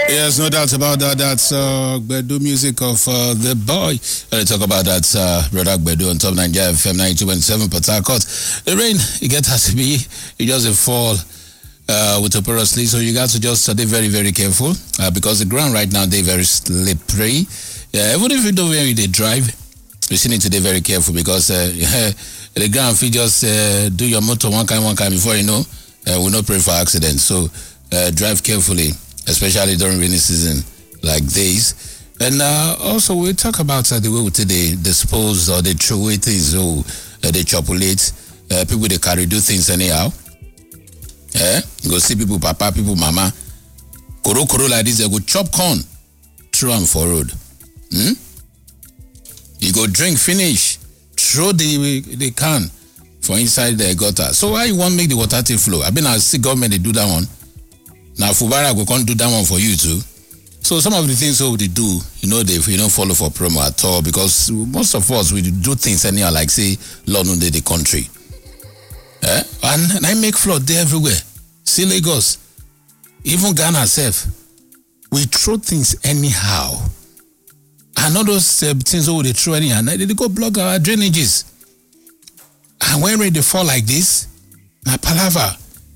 Yes, no doubt about that. That's Gbedu music of The Boy. Let's talk about that brother Gbedu on Top Nigeria FM 92.7 Port Harcourt. The rain, it has to be, it just fall with a porosity, so you got to just be very, very careful because the ground right now, they're very slippery. Even if you don't really drive, you still need to be very careful because the ground, if you just do your motor one kind before you know, we'll not pray for accidents. So drive carefully, especially during rainy season like this. And also we'll talk about the way we they dispose or they throw away things or they chopulate. People they carry do things anyhow. You go see people, papa, people, mama. Koro like this, they go chop corn, throw them for road. You go drink, finish, throw the can for inside the gutter. So why you want make the water take flow? I see government they do that one. Now Fubara go can't do that one for you too. So some of the things they do, they don't follow for promo at all because most of us we do things anyhow like say London the country. And I make flood there everywhere. See Lagos, even Ghana self. We throw things anyhow. And all those things they throw anyhow, they go block our drainages. And when rain they fall like this, na palava.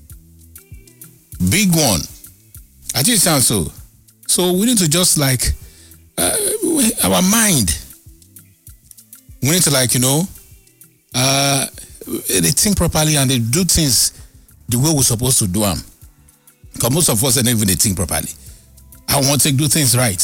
Big one. I just sound so. So we need to just our mind. We need to they think properly and they do things the way we're supposed to do them. Because most of us don't even think properly. I want to do things right.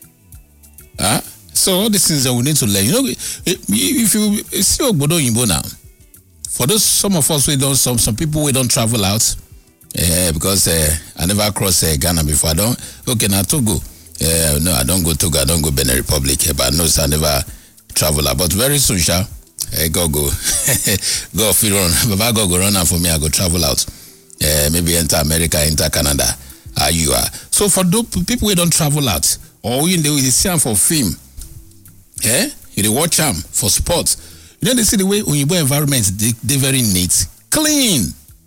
So all these things that we need to learn. If you see Ogbodo Yimbo now, for those some of us we don't some people we don't travel out. Because I never crossed Ghana before. Now Togo. No, I don't go Togo. I don't go Benin Republic. But no, so I never travel out. But very soon, go. Go feel run. Baba go run out for me. I go travel out. Maybe enter America, enter Canada. You are. So for those people who don't travel out, or you see them for film, you watch them for sports. They see the way Oyibo environment they very neat, clean.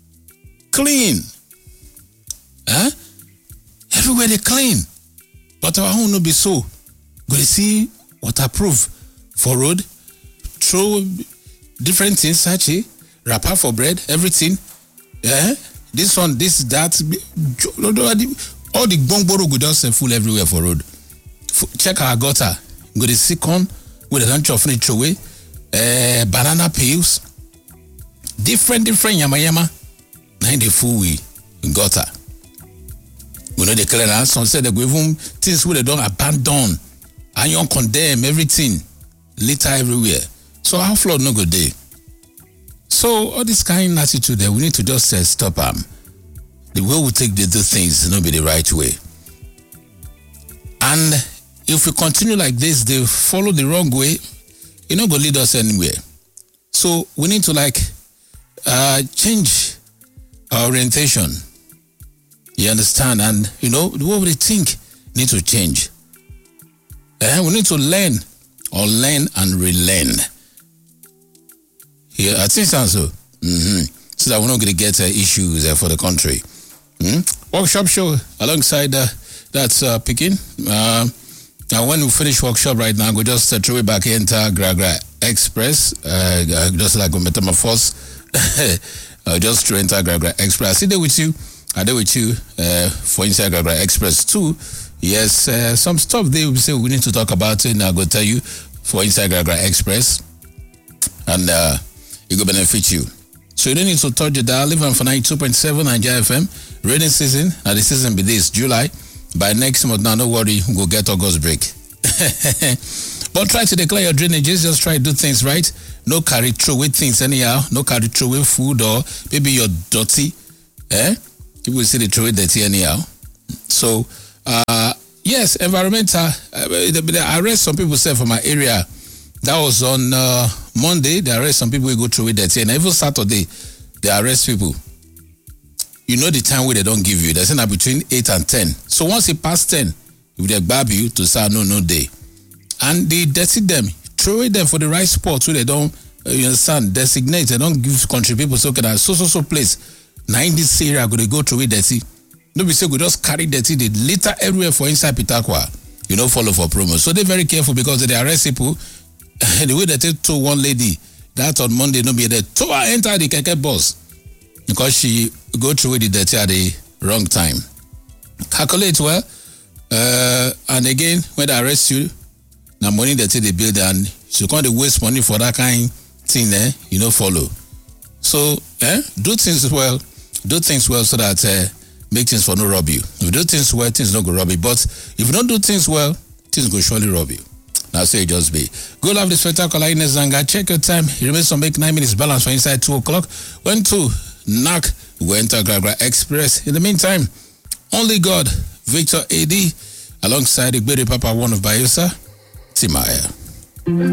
Everywhere they clean. But our own no be so. Go see waterproof for road, throw different things, such wrapper for bread, everything. This one, this, that. All the bongboro go just full everywhere for road. Check our gutter. Go to see corn with a lunch of throw away. Banana peels. Different yama. Now the full we gutter. We know the clear us. Some say they go even things where they don't abandon. Iron condemn everything. Litter everywhere. So our flood no good day. So all this kind of attitude there, we need to just stop them. The way we take the do things not be the right way. And if we continue like this, they follow the wrong way, it not gonna lead us anywhere. So we need to change our orientation. You understand? And the way we think need to change. We need to learn and relearn. Yeah, I think so. So that we're not going to get issues for the country. Workshop show alongside that's picking. Now when we finish workshop right now, we just throw it back into Gragra Express. Just like a metamorphose. Just throw into Gragra Express. I sit there with you. I do with you for inside Gragra Express too. Yes, some stuff they will say we need to talk about it. Now I go tell you for inside Gragra Express. And it will benefit you. So you don't need to touch the dial. Live on for 92.7 Nigeria FM. Rainy season. Now the season be this July. By next month now, no worry, we'll get August break. But try to declare your drainages. Just try to do things right. No carry throw away things anyhow. No carry throw away food or maybe you're dirty. People see they throw away dirty anyhow. So yes, environmental. I arrest some people say from my area. That was on Monday. They arrest some people who go through with that. And even Saturday, they arrest people. You know the time where they don't give you. They say now between 8 and 10. So once it past 10, if they grab you to say no day. And they dirty them, throw them for the right spot where they don't, you understand, designate. They don't give country people so okay, so place. Now in this area, they go through it dirty. No be say we just carry dirty, they litter everywhere for inside Pitakwa. You know, follow for promo. So they very careful because they arrest people. The way they take to one lady that on Monday, no be there, tow her enter the keke bus because she go through the dirty at the wrong time. Calculate well, and again when they arrest you, now money they take the bill and so can't waste money for that kind thing, you know, follow. So do things well so that make things for no rob you. If you do things well, things don't go rob you. But if you don't do things well, things go surely rob you. Now say it just be. Go love the spectacular Ines Zanga. Check your time. It remains to make 9 minutes balance for inside 2 o'clock. When to knock, we enter Gragra Express. In the meantime, only God, Victor AD, alongside the Papa one of Bayelsa, Timaya.